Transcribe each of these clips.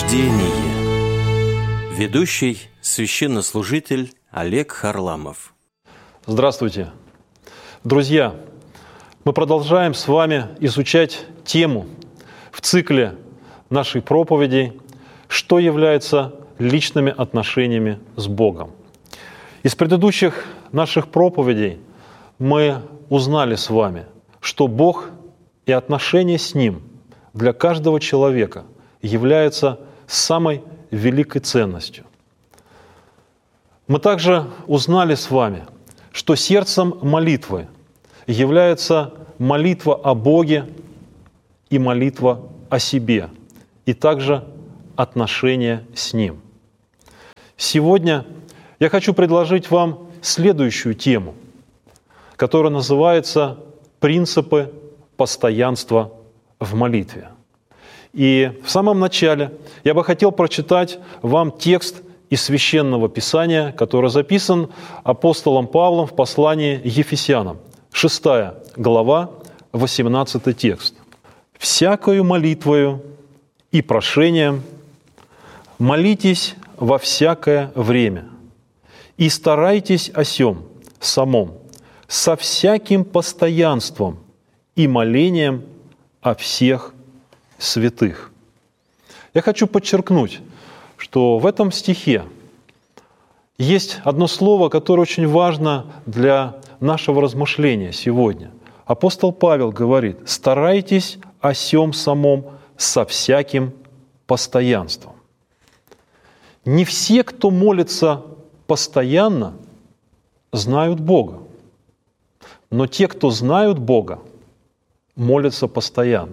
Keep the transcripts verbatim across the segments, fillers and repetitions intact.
Наблюдение. Ведущий священнослужитель Олег Харламов. Здравствуйте. Друзья, мы продолжаем с вами изучать тему в цикле нашей проповеди «Что является личными отношениями с Богом?». Из предыдущих наших проповедей мы узнали с вами, что Бог и отношения с Ним для каждого человека являются самой великой ценностью. Мы также узнали с вами, что сердцем молитвы является молитва о Боге и молитва о себе, и также отношения с Ним. Сегодня я хочу предложить вам следующую тему, которая называется «Принципы постоянства в молитве». И в самом начале я бы хотел прочитать вам текст из Священного Писания, который записан апостолом Павлом в послании Ефесянам, шестая глава, восемнадцатый текст. «Всякою молитвою и прошением молитесь во всякое время, и старайтесь о сем самом со всяким постоянством и молением о всех святых». Я хочу подчеркнуть, что в этом стихе есть одно слово, которое очень важно для нашего размышления сегодня. Апостол Павел говорит: «Старайтесь о сем самом со всяким постоянством». Не все, кто молится постоянно, знают Бога. Но те, кто знают Бога, молятся постоянно.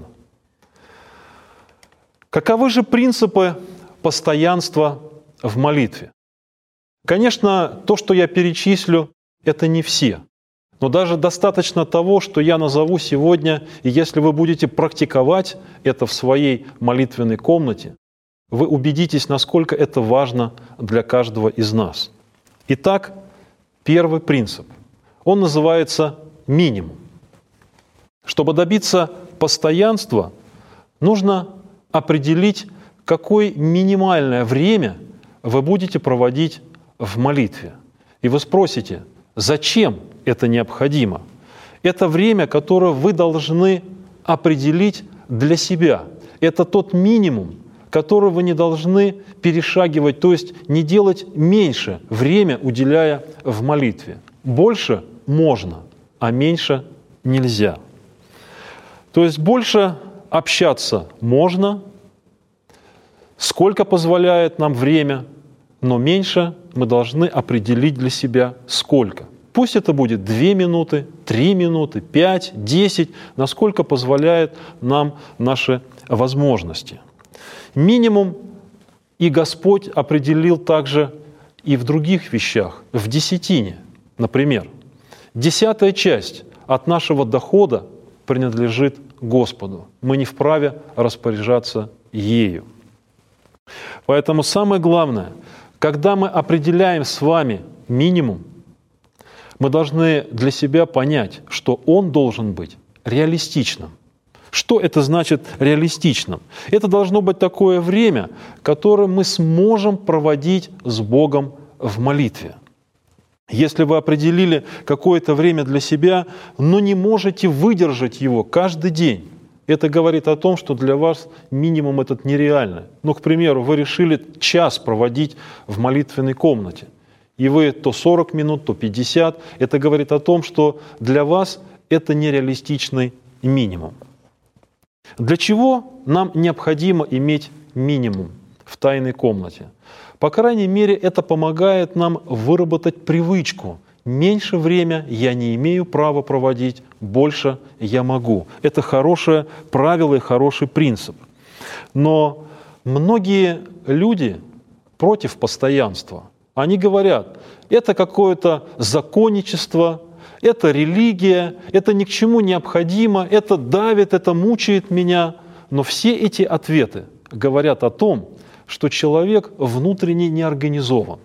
Каковы же принципы постоянства в молитве? Конечно, то, что я перечислю, это не все. Но даже достаточно того, что я назову сегодня, и если вы будете практиковать это в своей молитвенной комнате, вы убедитесь, насколько это важно для каждого из нас. Итак, первый принцип. Он называется минимум. Чтобы добиться постоянства, нужно определить, какое минимальное время вы будете проводить в молитве. И вы спросите, зачем это необходимо? Это время, которое вы должны определить для себя. Это тот минимум, который вы не должны перешагивать, то есть не делать меньше время, уделяя в молитве. Больше можно, а меньше нельзя. То есть больше общаться можно, сколько позволяет нам время, но меньше мы должны определить для себя сколько. Пусть это будет две минуты, три минуты, пять, десять, насколько позволяет нам наши возможности. Минимум и Господь определил также и в других вещах, в десятине. Например, десятая часть от нашего дохода принадлежит Господу. Мы не вправе распоряжаться ею. Поэтому самое главное, когда мы определяем с вами минимум, мы должны для себя понять, что он должен быть реалистичным. Что это значит реалистичным? Это должно быть такое время, которое мы сможем проводить с Богом в молитве. Если вы определили какое-то время для себя, но не можете выдержать его каждый день, это говорит о том, что для вас минимум этот нереально. Ну, к примеру, вы решили час проводить в молитвенной комнате, и вы то сорок минут, то пятьдесят. Это говорит о том, что для вас это нереалистичный минимум. Для чего нам необходимо иметь минимум в тайной комнате? По крайней мере, это помогает нам выработать привычку. Меньше время я не имею права проводить, больше я могу. Это хорошее правило и хороший принцип. Но многие люди против постоянства. Они говорят, это какое-то законничество, это религия, это ни к чему необходимо, это давит, это мучает меня. Но все эти ответы говорят о том, что человек внутренне не организован.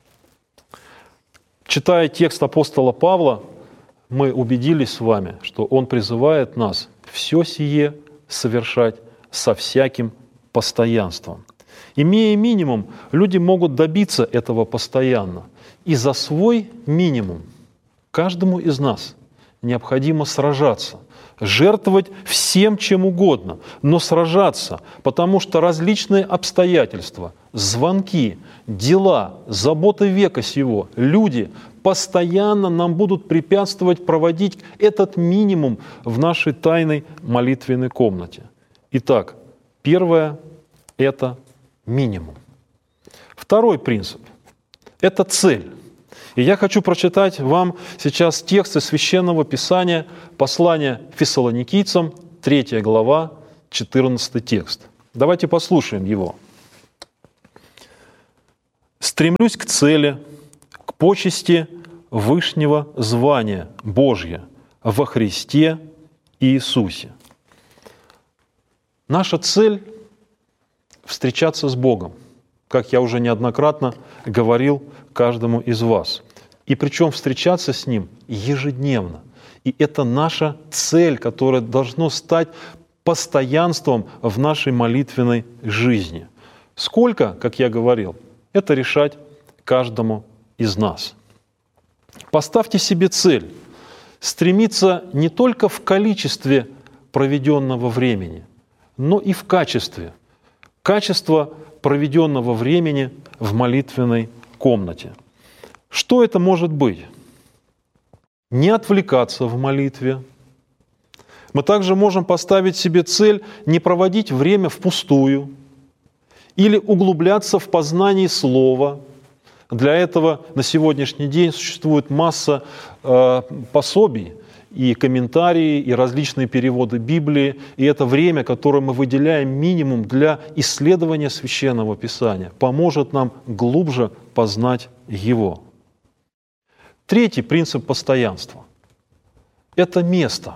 Читая текст апостола Павла, мы убедились с вами, что он призывает нас все сие совершать со всяким постоянством. Имея минимум, люди могут добиться этого постоянно. И за свой минимум каждому из нас необходимо сражаться, жертвовать всем чем угодно, но сражаться, потому что различные обстоятельства, звонки, дела, заботы века сего, люди постоянно нам будут препятствовать проводить этот минимум в нашей тайной молитвенной комнате. Итак, первое – это минимум. Второй принцип – это цель. И я хочу прочитать вам сейчас тексты Священного Писания, послание Фессалоникийцам, третья глава, четырнадцатый текст. Давайте послушаем его. «Стремлюсь к цели, к почести вышнего звания Божья во Христе Иисусе». Наша цель – встречаться с Богом, как я уже неоднократно говорил каждому из вас. И причем встречаться с Ним ежедневно. И это наша цель, которая должна стать постоянством в нашей молитвенной жизни. Сколько, как я говорил, это решать каждому из нас. Поставьте себе цель стремиться не только в количестве проведенного времени, но и в качестве. Качество проведенного времени в молитвенной комнате. Что это может быть? Не отвлекаться в молитве. Мы также можем поставить себе цель не проводить время впустую или углубляться в познание слова. Для этого на сегодняшний день существует масса э, пособий, и комментарии, и различные переводы Библии. И это время, которое мы выделяем минимум для исследования Священного Писания, поможет нам глубже познать его. Третий принцип постоянства – это место.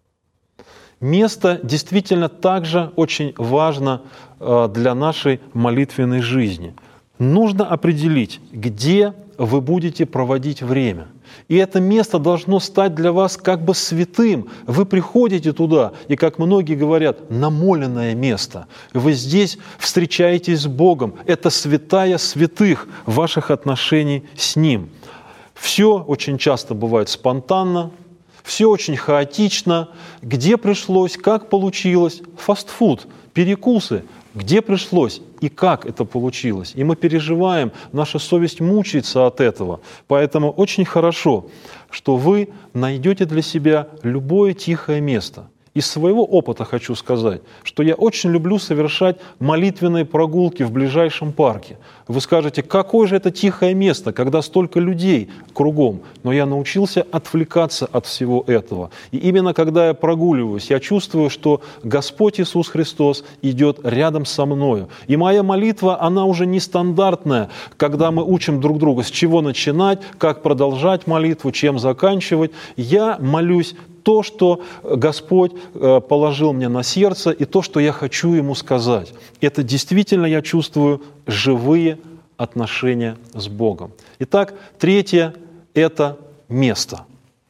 Место действительно также очень важно для нашей молитвенной жизни. Нужно определить, где вы будете проводить время. И это место должно стать для вас как бы святым. Вы приходите туда, и, как многие говорят, намоленное место. Вы здесь встречаетесь с Богом. Это святая святых ваших отношений с Ним. Все очень часто бывает спонтанно, все очень хаотично. Где пришлось, как получилось. Фастфуд, перекусы. Где пришлось и как это получилось. И мы переживаем, наша совесть мучается от этого. Поэтому очень хорошо, что вы найдете для себя любое тихое место. Из своего опыта хочу сказать, что я очень люблю совершать молитвенные прогулки в ближайшем парке. Вы скажете, какое же это тихое место, когда столько людей кругом. Но я научился отвлекаться от всего этого. И именно когда я прогуливаюсь, я чувствую, что Господь Иисус Христос идет рядом со мною. И моя молитва, она уже не стандартная, когда мы учим друг друга, с чего начинать, как продолжать молитву, чем заканчивать. Я молюсь то, что Господь положил мне на сердце, и то, что я хочу Ему сказать. Это действительно, я чувствую, живые отношения с Богом. Итак, третье – это место.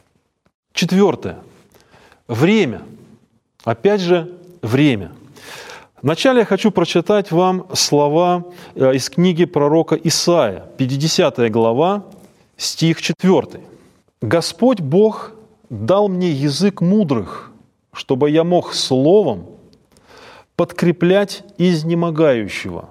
Четвертое – время. Опять же, время. Вначале я хочу прочитать вам слова из книги пророка Исаия, пятидесятая глава, стих четвёртый. «Господь Бог дал мне язык мудрых, чтобы я мог словом подкреплять изнемогающего.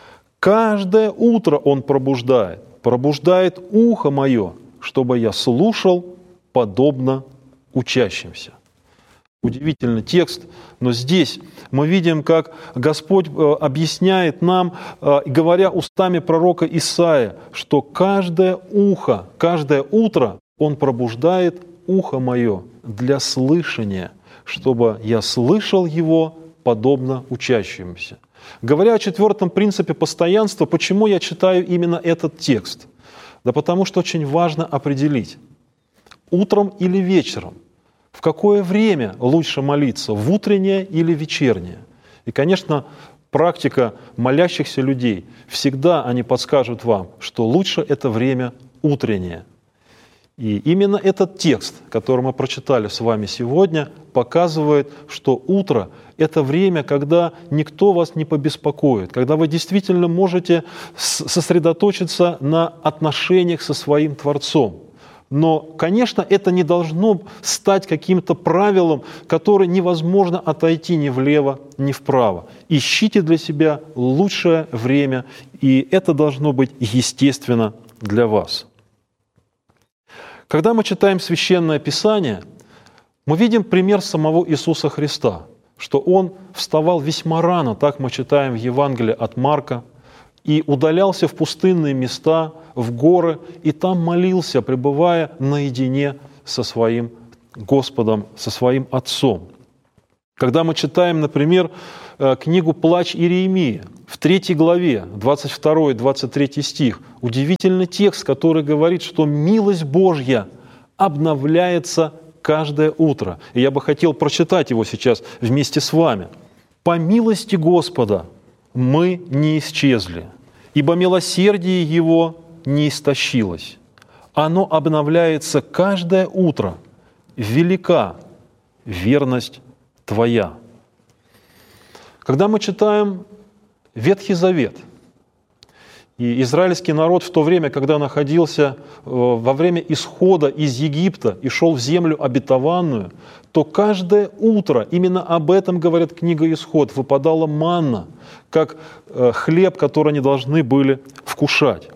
Каждое утро Он пробуждает, пробуждает ухо мое, чтобы я слушал подобно учащимся». Удивительный текст, но здесь мы видим, как Господь объясняет нам, говоря устами пророка Исаия, что каждое ухо, каждое утро Он пробуждает ухо мое для слышания, чтобы я слышал его подобно учащимся. Говоря о четвертом принципе постоянства, почему я читаю именно этот текст? Да потому что очень важно определить, утром или вечером, в какое время лучше молиться, в утреннее или вечернее. И, конечно, практика молящихся людей, всегда они подскажут вам, что лучше это время утреннее. И именно этот текст, который мы прочитали с вами сегодня, показывает, что утро — это время, когда никто вас не побеспокоит, когда вы действительно можете сосредоточиться на отношениях со своим Творцом. Но, конечно, это не должно стать каким-то правилом, которое невозможно отойти ни влево, ни вправо. Ищите для себя лучшее время, и это должно быть естественно для вас. Когда мы читаем Священное Писание, мы видим пример самого Иисуса Христа, что Он вставал весьма рано, так мы читаем в Евангелии от Марка, и удалялся в пустынные места, в горы, и там молился, пребывая наедине со своим Господом, со своим Отцом. Когда мы читаем, например, книгу «Плач Иеремии», в третьей главе, двадцать второй - двадцать третий стих, удивительный текст, который говорит, что милость Божья обновляется каждое утро. И я бы хотел прочитать его сейчас вместе с вами. «По милости Господа мы не исчезли, ибо милосердие Его не истощилось. Оно обновляется каждое утро. Велика верность Твоя». Когда мы читаем Ветхий Завет, и израильский народ в то время, когда находился во время исхода из Египта и шел в землю обетованную, то каждое утро, именно об этом говорит книга Исход, выпадала манна, как хлеб, который они должны были вкушать.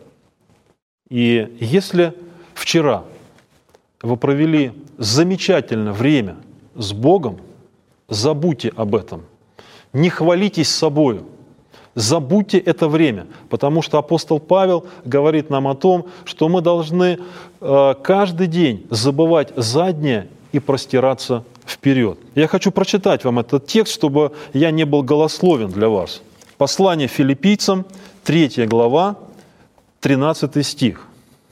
И если вчера вы провели замечательное время с Богом, забудьте об этом. Не хвалитесь собою. Забудьте это время, потому что апостол Павел говорит нам о том, что мы должны э, каждый день забывать заднее и простираться вперед. Я хочу прочитать вам этот текст, чтобы я не был голословен для вас. Послание Филиппийцам, третья глава, тринадцатый стих.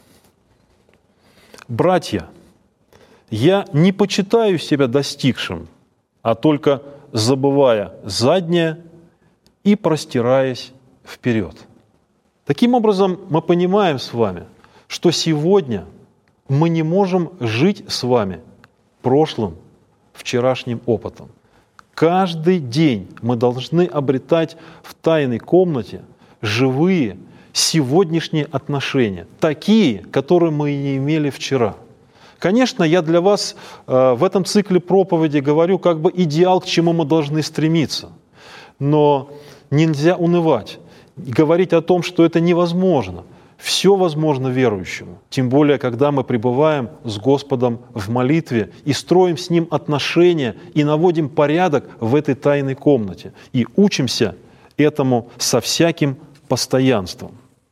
«Братья, я не почитаю себя достигшим, а только забывая заднее и простираясь вперед». Таким образом, мы понимаем с вами, что сегодня мы не можем жить с вами прошлым, вчерашним опытом. Каждый день мы должны обретать в тайной комнате живые сегодняшние отношения, такие, которые мы не имели вчера. Конечно, я для вас э, в этом цикле проповеди говорю как бы идеал, к чему мы должны стремиться. Но нельзя унывать и говорить о том, что это невозможно. Все возможно верующему, тем более, когда мы пребываем с Господом в молитве и строим с Ним отношения и наводим порядок в этой тайной комнате и учимся этому со всяким постоянством.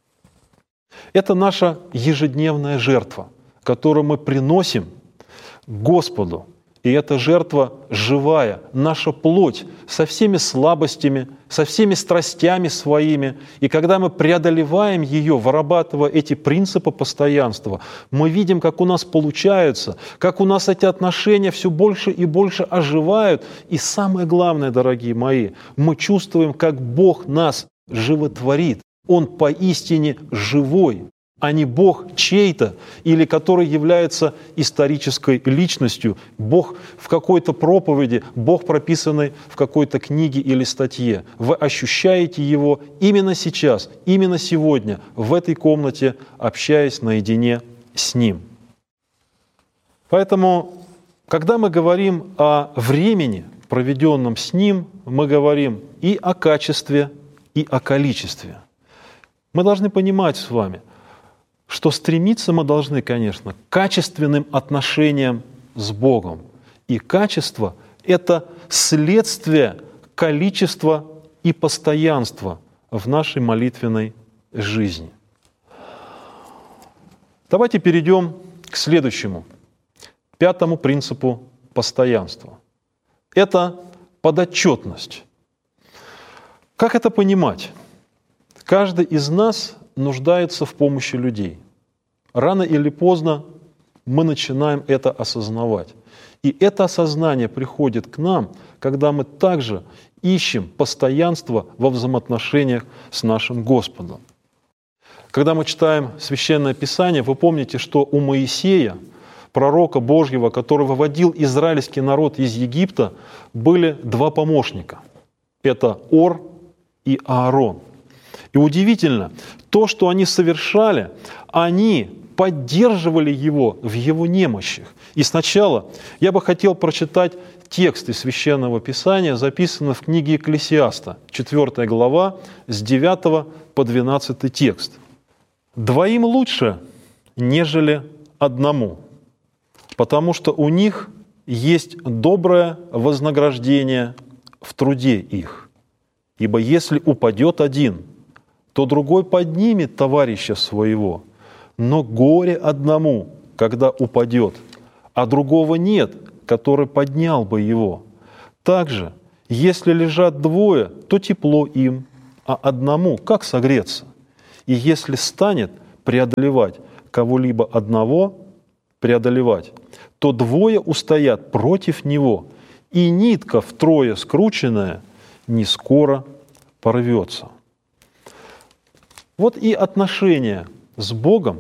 Это наша ежедневная жертва, которую мы приносим Господу. И эта жертва живая, наша плоть, со всеми слабостями, со всеми страстями своими. И когда мы преодолеваем ее, вырабатывая эти принципы постоянства, мы видим, как у нас получается, как у нас эти отношения все больше и больше оживают. И самое главное, дорогие мои, мы чувствуем, как Бог нас животворит. Он поистине живой, а не Бог чей-то, или который является исторической личностью, Бог в какой-то проповеди, Бог, прописанный в какой-то книге или статье. Вы ощущаете Его именно сейчас, именно сегодня, в этой комнате, общаясь наедине с Ним. Поэтому, когда мы говорим о времени, проведенном с Ним, мы говорим и о качестве, и о количестве. Мы должны понимать с вами, что стремиться мы должны, конечно, к качественным отношениям с Богом. И качество — это следствие количества и постоянства в нашей молитвенной жизни. Давайте перейдем к следующему, пятому принципу постоянства. Это подотчетность. Как это понимать? Каждый из нас нуждается в помощи людей. Рано или поздно мы начинаем это осознавать. И это осознание приходит к нам, когда мы также ищем постоянство во взаимоотношениях с нашим Господом. Когда мы читаем Священное Писание, вы помните, что у Моисея, пророка Божьего, который выводил израильский народ из Египта, были два помощника. Это Ор и Аарон. И удивительно, то, что они совершали, они поддерживали его в его немощах. И сначала я бы хотел прочитать текст из Священного Писания, записанный в книге Екклесиаста, четвёртая глава, с девятого по двенадцатый текст. «Двоим лучше, нежели одному, потому что у них есть доброе вознаграждение в труде их. Ибо если упадет один, то другой поднимет товарища своего, но горе одному, когда упадет, а другого нет, который поднял бы его. Также, если лежат двое, то тепло им, а одному как согреться? И если станет преодолевать кого-либо одного, преодолевать, то двое устоят против него, и нитка втрое скрученная не скоро порвется». Вот и отношения с Богом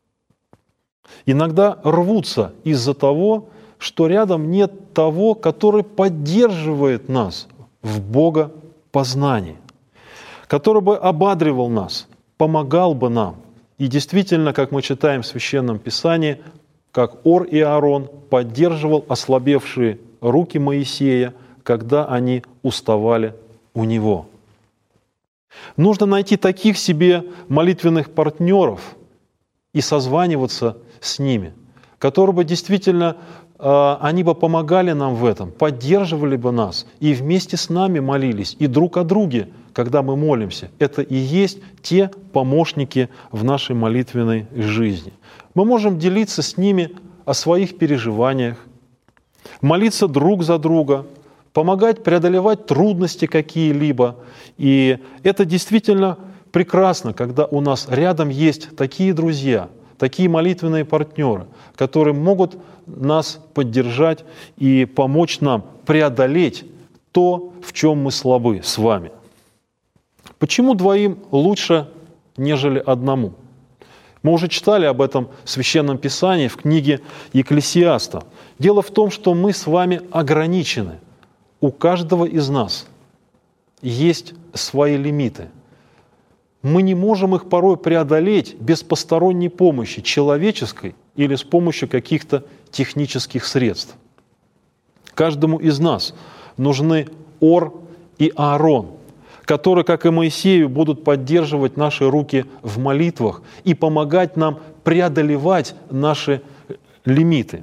иногда рвутся из-за того, что рядом нет того, который поддерживает нас в богопознании, который бы ободривал нас, помогал бы нам. И действительно, как мы читаем в Священном Писании, как Ор и Аарон поддерживал ослабевшие руки Моисея, когда они уставали у него. Нужно найти таких себе молитвенных партнеров и созваниваться с ними, которые бы действительно, они бы помогали нам в этом, поддерживали бы нас и вместе с нами молились, и друг о друге, когда мы молимся. Это и есть те помощники в нашей молитвенной жизни. Мы можем делиться с ними о своих переживаниях, молиться друг за друга, помогать преодолевать трудности какие-либо. И это действительно прекрасно, когда у нас рядом есть такие друзья, такие молитвенные партнеры, которые могут нас поддержать и помочь нам преодолеть то, в чем мы слабы с вами. Почему двоим лучше, нежели одному? Мы уже читали об этом в Священном Писании, в книге Екклесиаста. Дело в том, что мы с вами ограничены. У каждого из нас есть свои лимиты. Мы не можем их порой преодолеть без посторонней помощи, человеческой или с помощью каких-то технических средств. Каждому из нас нужны Ор и Аарон, которые, как и Моисею, будут поддерживать наши руки в молитвах и помогать нам преодолевать наши лимиты.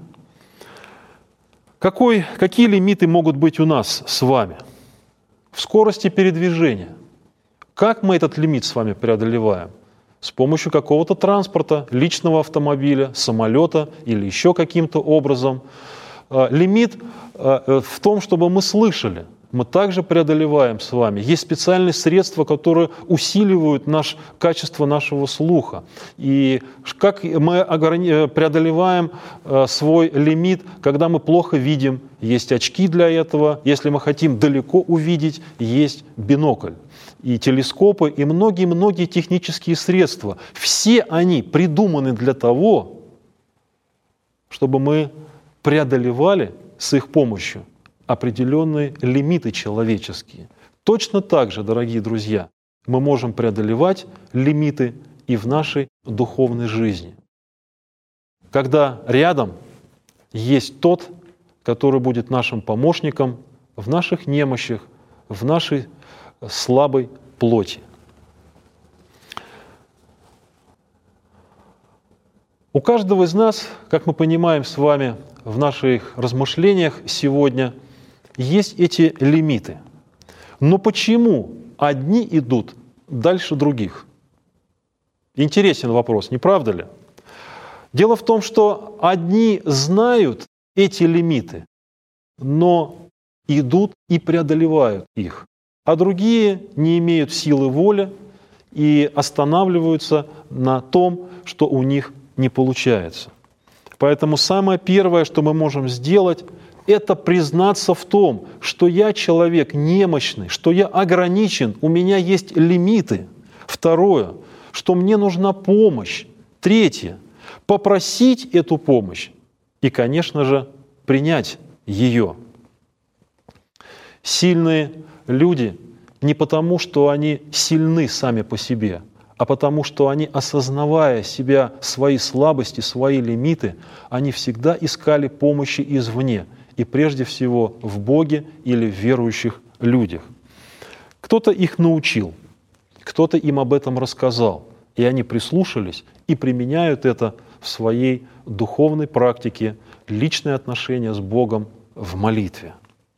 Какой, какие лимиты могут быть у нас с вами? В скорости передвижения. Как мы этот лимит с вами преодолеваем? С помощью какого-то транспорта, личного автомобиля, самолета или еще каким-то образом. Лимит в том, чтобы мы слышали. Мы также преодолеваем с вами. Есть специальные средства, которые усиливают наш, качество нашего слуха. И как мы преодолеваем свой лимит, когда мы плохо видим, есть очки для этого. Если мы хотим далеко увидеть, есть бинокль. И телескопы, и многие-многие технические средства. Все они придуманы для того, чтобы мы преодолевали с их помощью определенные лимиты человеческие. Точно так же, дорогие друзья, мы можем преодолевать лимиты и в нашей духовной жизни. Когда рядом есть тот, который будет нашим помощником в наших немощах, в нашей слабой плоти. У каждого из нас, как мы понимаем с вами в наших размышлениях сегодня, есть эти лимиты. Но почему одни идут дальше других? Интересен вопрос, не правда ли? Дело в том, что одни знают эти лимиты, но идут и преодолевают их, а другие не имеют силы воли и останавливаются на том, что у них не получается. Поэтому самое первое, что мы можем сделать, это признаться в том, что я человек немощный, что я ограничен, у меня есть лимиты. В Второе, что мне нужна помощь. Третье, попросить эту помощь и, конечно же, принять ее. Сильные люди не потому, что они сильны сами по себе, а потому, что они, осознавая себя, свои слабости, свои лимиты, они всегда искали помощи извне, и прежде всего в Боге или в верующих людях. Кто-то их научил, кто-то им об этом рассказал, и они прислушались и применяют это в своей духовной практике, личные отношения с Богом в молитве.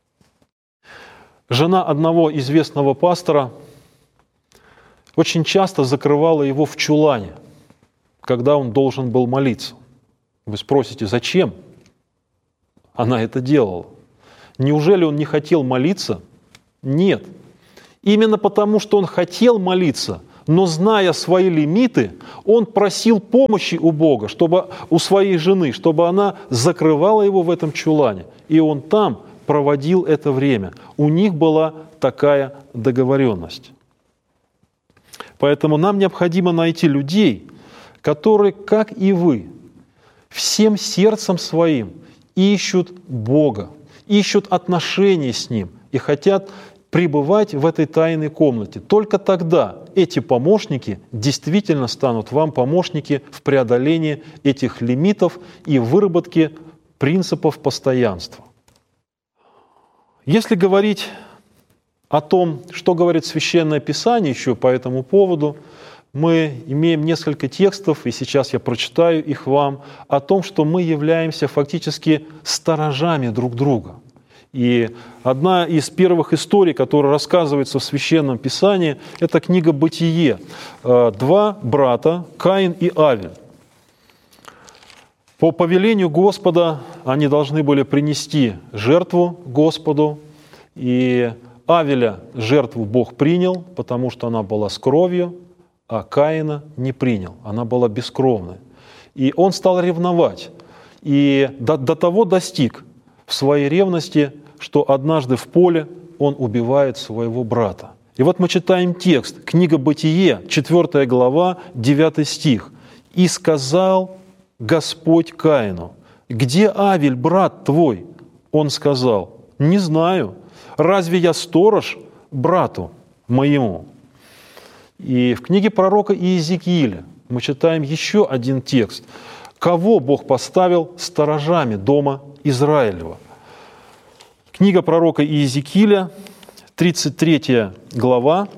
Жена одного известного пастора очень часто закрывала его в чулане, когда он должен был молиться. Вы спросите, зачем она это делала? Неужели он не хотел молиться? Нет. Именно потому, что он хотел молиться, но, зная свои лимиты, он просил помощи у Бога, чтобы, у своей жены, чтобы она закрывала его в этом чулане. И он там проводил это время. У них была такая договоренность. Поэтому нам необходимо найти людей, которые, как и вы, всем сердцем своим ищут Бога, ищут отношения с Ним и хотят пребывать в этой тайной комнате. Только тогда эти помощники действительно станут вам помощники в преодолении этих лимитов и выработке принципов постоянства. Если говорить о том, что говорит Священное Писание еще по этому поводу, мы имеем несколько текстов, и сейчас я прочитаю их вам, о том, что мы являемся фактически сторожами друг друга. И одна из первых историй, которая рассказывается в Священном Писании, это книга «Бытие». Два брата, Каин и Авель. По повелению Господа они должны были принести жертву Господу, и Авеля жертву Бог принял, потому что она была с кровью, а Каина не принял, она была бескровной. И он стал ревновать, и до, до того достиг в своей ревности, что однажды в поле он убивает своего брата. И вот мы читаем текст, книга «Бытие», четвёртая глава, девятый стих. «И сказал Господь Каину: где Авель, брат твой?» Он сказал: «Не знаю, разве я сторож брату моему?» И в книге пророка Иезекииля мы читаем еще один текст. Кого Бог поставил сторожами дома Израилева? Книга пророка Иезекииля, тридцать третья глава,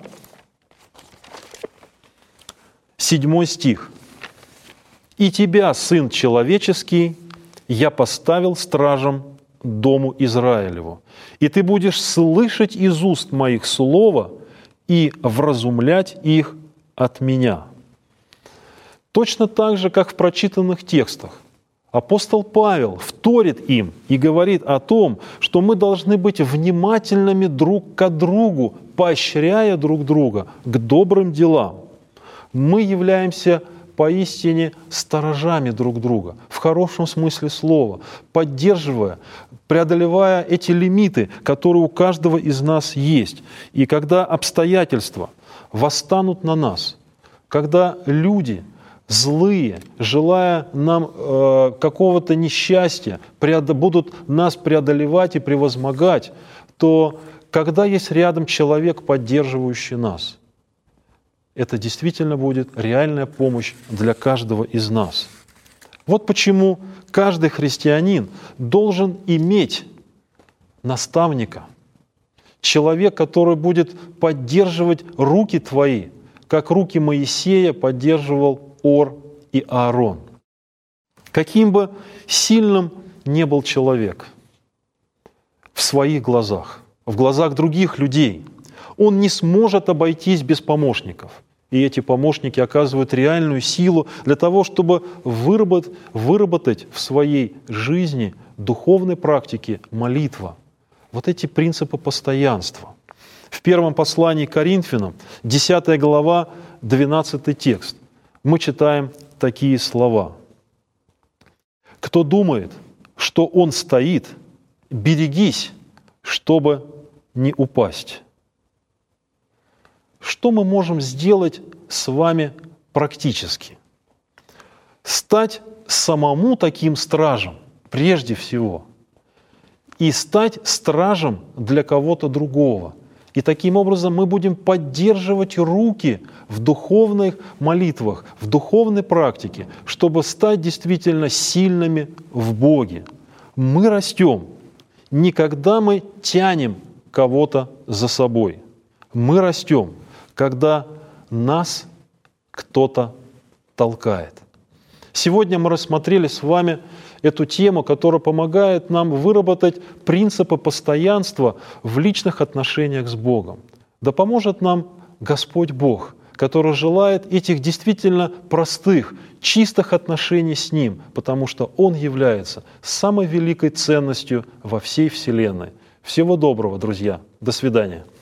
седьмой стих. «И тебя, сын человеческий, я поставил стражем дому Израилеву, и ты будешь слышать из уст моих слово и вразумлять их от меня». Точно так же, как в прочитанных текстах, апостол Павел вторит им и говорит о том, что мы должны быть внимательными друг к другу, поощряя друг друга к добрым делам. Мы являемся поистине сторожами друг друга, в хорошем смысле слова, поддерживая, преодолевая эти лимиты, которые у каждого из нас есть. И когда обстоятельства восстанут на нас, когда люди злые, желая нам э, какого-то несчастья, преодо- будут нас преодолевать и превозмогать, то когда есть рядом человек, поддерживающий нас, это действительно будет реальная помощь для каждого из нас. Вот почему каждый христианин должен иметь наставника, человек, который будет поддерживать руки твои, как руки Моисея поддерживал Ор и Аарон. Каким бы сильным ни был человек в своих глазах, в глазах других людей, он не сможет обойтись без помощников. И эти помощники оказывают реальную силу для того, чтобы выработать, выработать в своей жизни духовной практике молитва. Вот эти принципы постоянства. В первом послании к Коринфянам, десятая глава, двенадцатый текст, мы читаем такие слова. «Кто думает, что он стоит, берегись, чтобы не упасть». что мы можем сделать с вами практически? Стать самому таким стражем, прежде всего, и стать стражем для кого-то другого. И таким образом мы будем поддерживать руки в духовных молитвах, в духовной практике, чтобы стать действительно сильными в Боге. Мы растем, не когда мы тянем кого-то за собой. Мы растем, когда нас кто-то толкает. Сегодня мы рассмотрели с вами эту тему, которая помогает нам выработать принципы постоянства в личных отношениях с Богом. Да поможет нам Господь Бог, который желает этих действительно простых, чистых отношений с Ним, потому что Он является самой великой ценностью во всей Вселенной. Всего доброго, друзья. До свидания.